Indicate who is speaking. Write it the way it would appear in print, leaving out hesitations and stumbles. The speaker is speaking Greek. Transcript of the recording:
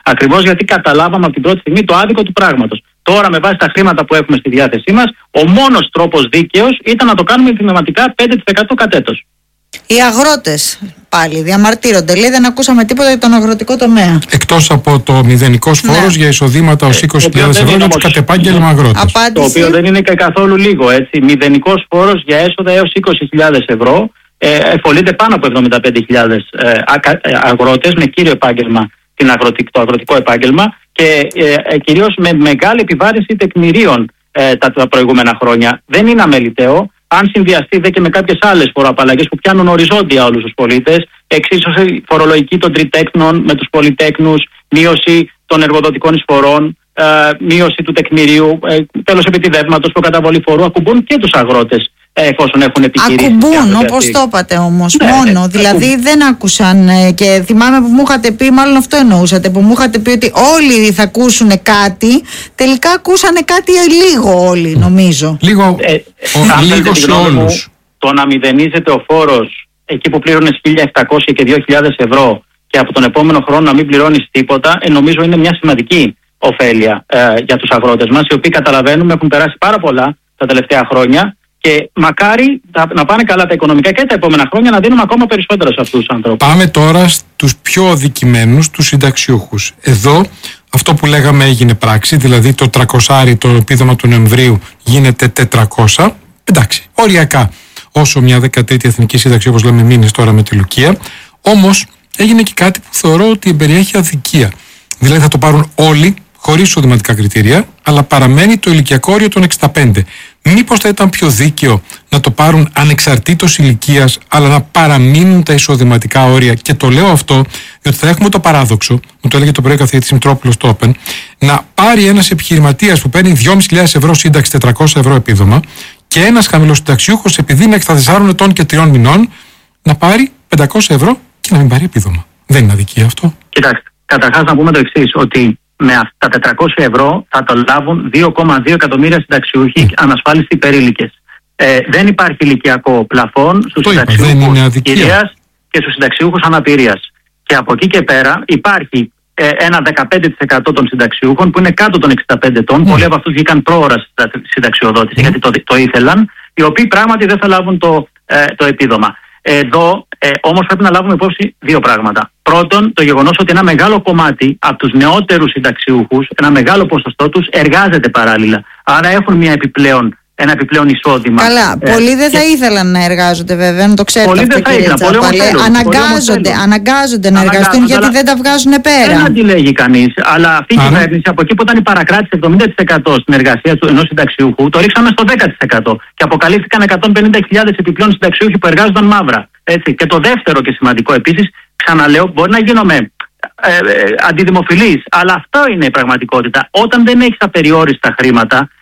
Speaker 1: Ακριβώς γιατί καταλάβαμε από την πρώτη στιγμή το άδικο του πράγματος. Τώρα, με βάση τα χρήματα που έχουμε στη διάθεσή μας, ο μόνος τρόπος δίκαιος ήταν να το κάνουμε δυναματικά 5% κατ' έτος.
Speaker 2: Οι αγρότες πάλι διαμαρτύρονται. Λέει, δεν ακούσαμε τίποτα για τον αγροτικό τομέα.
Speaker 3: Εκτός από το μηδενικός φόρος για εισοδήματα ως 20.000 ευρώ για τους κατ' επάγγελμα αγρότες.
Speaker 1: Το οποίο δεν είναι και καθόλου λίγο, έτσι. Μηδενικός φόρος για έσοδα έως 20.000 ευρώ. Εφολείται πάνω από 75.000 αγρότες με κύριο επάγγελμα το αγροτικό επάγγελμα και κυρίως με μεγάλη επιβάρυνση τεκμηρίων τα προηγούμενα χρόνια. Δεν είναι αμεληταίο. Αν συνδυαστεί και με κάποιες άλλες φοροαπαλλαγές που πιάνουν οριζόντια όλους τους πολίτες, εξίσωση φορολογική των τριτέκνων με τους πολυτέκνους, μείωση των εργοδοτικών εισφορών, μείωση του τεκμηρίου, τέλος επιτιδεύματος, προκαταβολή φόρου, ακουμπούν και τους αγρότες εφόσον έχουν επιχειρήσει.
Speaker 2: Ακουμπούν, όπως το είπατε όμως, μόνο. Δηλαδή δεν άκουσαν και θυμάμαι που μου είχατε πει, μάλλον αυτό εννοούσατε, που μου είχατε πει ότι όλοι θα ακούσουν κάτι. Τελικά ακούσανε κάτι λίγο όλοι, νομίζω.
Speaker 3: Λίγο σε όλους.
Speaker 1: Το να μηδενίζεται ο φόρος εκεί που πλήρωνες 1.700 και 2.000 ευρώ και από τον επόμενο χρόνο να μην πληρώνεις τίποτα, νομίζω είναι μια σημαντική ωφέλεια για τους αγρότες μας, οι οποίοι καταλαβαίνουμε έχουν περάσει πάρα πολλά τα τελευταία χρόνια. Και μακάρι να πάνε καλά τα οικονομικά και τα επόμενα χρόνια να δίνουμε ακόμα περισσότερο σε αυτούς τους ανθρώπους.
Speaker 3: Πάμε τώρα στους πιο αδικημένους, τους συνταξιούχους. Εδώ αυτό που λέγαμε έγινε πράξη, δηλαδή το 300 το επίδομα του Νοεμβρίου γίνεται 400. Εντάξει, οριακά όσο μια 13η εθνική σύνταξη, όπως λέμε, μήνες τώρα με τη Λουκία. Όμως έγινε και κάτι που θεωρώ ότι περιέχει αδικία. Δηλαδή θα το πάρουν όλοι χωρίς εισοδηματικά κριτήρια, αλλά παραμένει το ηλικιακό όριο των 65. Μήπως θα ήταν πιο δίκαιο να το πάρουν ανεξαρτήτως ηλικίας, αλλά να παραμείνουν τα εισοδηματικά όρια? Και το λέω αυτό, διότι θα έχουμε το παράδοξο, μου το έλεγε το πρωί ο καθηγητής Μητρόπουλος στο Open, να πάρει ένας επιχειρηματίας που παίρνει 2.500 ευρώ σύνταξη, 400 ευρώ επίδομα, και ένας χαμηλοσυνταξιούχος, επειδή είναι 4 ετών και 3 μηνών, να πάρει 500 ευρώ και να μην πάρει επίδομα. Δεν είναι αδικία αυτό?
Speaker 1: Κοιτάξτε, καταρχάς να πούμε το εξής, ότι με αυτά τα 400 ευρώ θα το λάβουν 2,2 εκατομμύρια συνταξιούχοι ανασφάλιστοι υπερήλικες. Δεν υπάρχει ηλικιακό πλαφόν στους συνταξιούχους κυρίας και στους συνταξιούχους αναπηρίας. Και από εκεί και πέρα υπάρχει ένα 15% των συνταξιούχων που είναι κάτω των 65 ετών. Πολλοί από αυτούς βγήκαν πρόωρα συνταξιοδότηση γιατί το ήθελαν, οι οποίοι πράγματι δεν θα λάβουν το επίδομα. Εδώ όμως πρέπει να λάβουμε υπόψη δύο πράγματα. Πρώτον, το γεγονός ότι ένα μεγάλο κομμάτι από τους νεότερους συνταξιούχους, ένα μεγάλο ποσοστό τους εργάζεται παράλληλα. Άρα έχουν ένα επιπλέον εισόδημα.
Speaker 2: Καλά, πολλοί δεν θα ήθελαν να εργάζονται βέβαια, να το ξέρετε.
Speaker 1: Πολλοί δεν θα ήθελαν.
Speaker 2: Αναγκάζονται να εργαστούν γιατί δεν τα βγάζουν πέρα.
Speaker 1: Δεν αντιλέγει κανείς, αλλά αυτή η κυβέρνηση από εκεί που ήταν η παρακράτηση 70% στην εργασία του ενός συνταξιούχου, το ρίξαμε στο 10% και αποκαλύφθηκαν 150.000 επιπλέον συνταξιούχοι που εργάζονταν μαύρα. Έτσι. Και το δεύτερο και σημαντικό επίσης, ξαναλέω, μπορεί να γίνομαι αντιδημοφιλής, αλλά αυτό είναι η πραγματικότητα. Όταν δεν έχεις απεριόριστα χρήματα,